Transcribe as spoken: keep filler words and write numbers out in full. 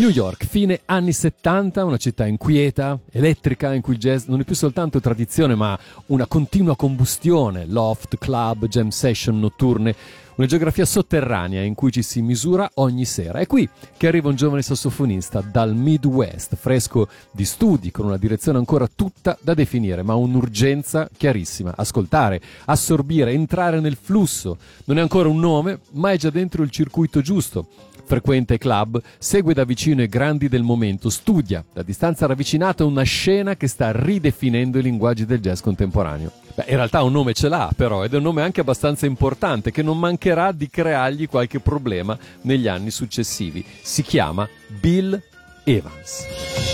New York, fine anni settanta, una città inquieta, elettrica, in cui il jazz non è più soltanto tradizione ma una continua combustione, loft, club, jam session notturne, una geografia sotterranea in cui ci si misura ogni sera. È qui che arriva un giovane sassofonista dal Midwest, fresco di studi, con una direzione ancora tutta da definire, ma un'urgenza chiarissima: ascoltare, assorbire, entrare nel flusso. Non è ancora un nome, ma è già dentro il circuito giusto. Frequenta i club, segue da vicino i grandi del momento, studia da distanza ravvicinata una scena che sta ridefinendo i linguaggi del jazz contemporaneo. Beh, in realtà un nome ce l'ha però, ed è un nome anche abbastanza importante che non mancherà di creargli qualche problema negli anni successivi. Si chiama Bill Evans.